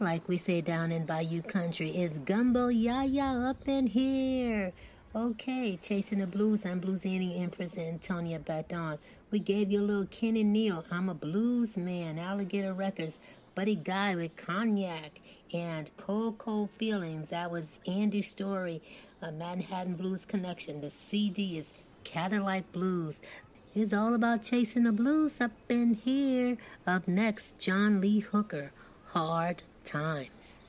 like we say down in Bayou Country, is Gumbo Yaya up in here. Okay, Chasing the Blues. I'm Blues Annie Empress Antonia Baton. We gave you a little Ken and Neil. I'm a Blues Man, Alligator Records, Buddy Guy with Cognac, and Cold Cold Feelings. That was Andy Story, a Manhattan Blues Connection. The CD is Cadillac Blues. It's all about chasing the blues up in here. Up next, John Lee Hooker, Hard Times.